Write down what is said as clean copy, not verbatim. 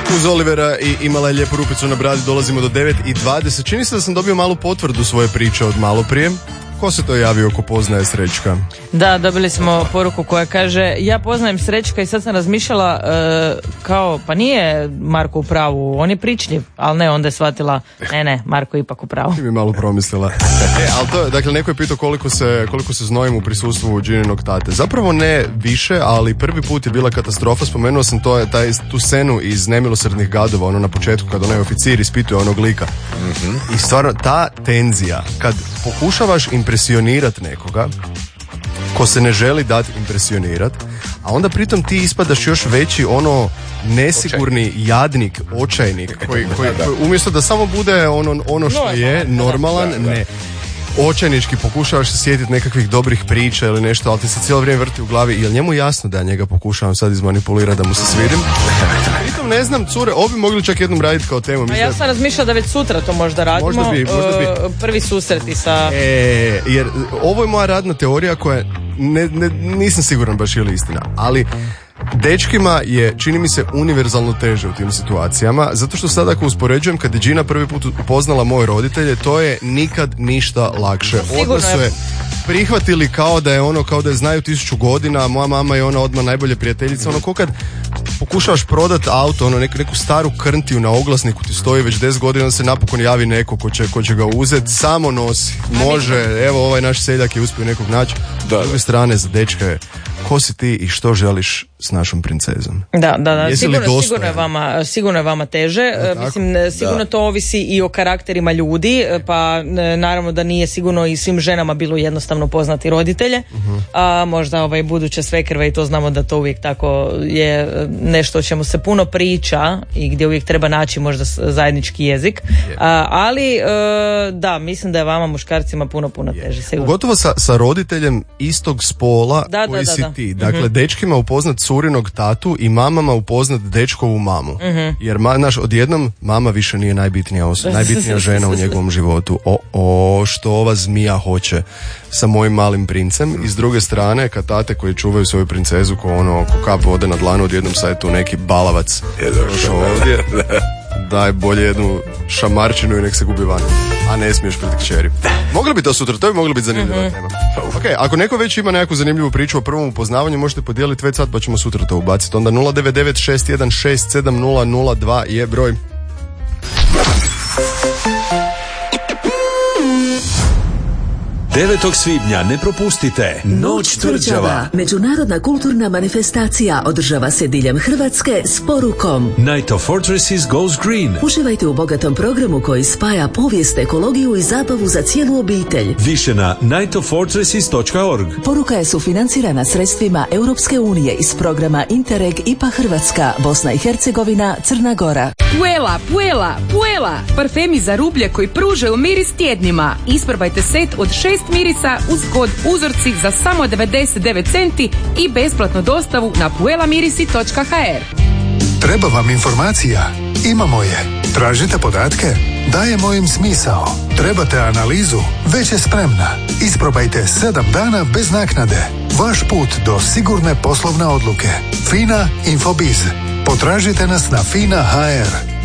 Uz Olivera i imala je lijepu rupicu na bradi, dolazimo do 9:20. Čini se da sam dobio malu potvrdu svoje priče od malo prije. Ko se to javio ko poznaje Srećka? Da, dobili smo poruku koja kaže: ja poznajem Srećka i sad sam razmišljala kao, pa nije Marko u pravu, on je pričljiv, ali ne, onda je shvatila, ne, Marko je ipak u pravu. Ti mi malo promislila. Ali to, dakle, neko je pitao koliko se znojim u prisustvu Gininog tate. Zapravo ne više, ali prvi put je bila katastrofa. Spomenuo sam tu scenu iz Nemilosrdnih gadova, ono na početku kad onaj oficir ispituje onog lika. I stvarno, ta tenzija, kad pokušavaš impresionirati nekoga ko se ne želi dati impresionirati, a onda pritom ti ispadaš još veći ono nesigurni jadnik, očajnik koji umjesto da samo bude ono što je normalan, ne, očajnički pokušavaš se sjetiti nekakvih dobrih priča ili nešto, ali ti se cijelo vrijeme vrti u glavi. Jel njemu jasno da ja njega pokušavam sad izmanipulirati da mu se svidim? Pritom ne znam, cure, ovo bi mogli čak jednom raditi kao temu. A ja sam razmišljala da već sutra to možda radimo. Možda bi. Prvi susreti sa... Jer ovo je moja radna teorija koja nisam siguran baš je li istina, ali dečkima je, čini mi se, univerzalno teže u tim situacijama, zato što sad ako uspoređujem, kad je Gina prvi put upoznala moje roditelje, to je nikad ništa lakše. Odmah su je prihvatili kao da je znaju 1000 godina, a moja mama je ona odmah najbolje prijateljica, ono ko kad pokušavaš prodat auto, neku staru krntiju na oglasniku ti stoji već 10 godina, onda se napokon javi neko ko će ga uzeti, samo nosi, može, evo ovaj naš seljak je uspio nekog naći. S druge strane, za dečka je, ko si ti i što želiš s našom princezom? Da. Sigurno je vama teže. Mislim, sigurno to ovisi i o karakterima ljudi, pa naravno da nije sigurno i svim ženama bilo jednostavno poznati roditelje. A možda buduće svekrve, i to znamo da to uvijek tako je nešto o čemu se puno priča i gdje uvijek treba naći možda zajednički jezik. Ali da, mislim da je vama muškarcima puno teže. Sigurno. Pogotovo sa roditeljem istog spola koji si ti. Dakle, dečkima upoznat curinog tatu i mamama upoznat dečkovu mamu. Jer odjednom mama više nije najbitnija žena u njegovom životu. Što ova zmija hoće sa mojim malim princem. I s druge strane, kad tate koji čuvaju svoju princezu ko kap vode na dlanu, odjednom sad je tu neki balavac došao ovdje. Daj bolje jednu šamarčinu i nek se gubi van. A ne smiješ pred kćeri. Mogli bi to sutra, to bi mogli biti zanimljiva tema. Ok, ako neko već ima neku zanimljivu priču o prvom upoznavanju, možete podijeliti već sad pa ćemo sutra to ubaciti. Onda 09961670002 je broj. Svibnja ne propustite Noć tvrđava. Međunarodna kulturna manifestacija održava se diljem Hrvatske s porukom Night of Fortresses goes green. Uživajte u bogatom programu koji spaja povijest, ekologiju i zabavu za cijelu obitelj. Više na nightoffortresses.org. Poruka je sufinancirana sredstvima Europske unije iz programa Interreg IPA Hrvatska, Bosna i Hercegovina, Crna Gora. Puela, parfemi za rublje koji pružaju miris tjednima. Isprobajte set od 6 mirisa uz kod uzorci za samo 99 centi i besplatnu dostavu na puelamirisi.hr. Treba vam informacija? Imamo je. Tražite podatke? Dajemo im smisao. Trebate analizu? Već je spremna. Isprobajte 7 dana bez naknade. Vaš put do sigurne poslovne odluke. FINA Infobiz. Potražite nas na FINA.hr.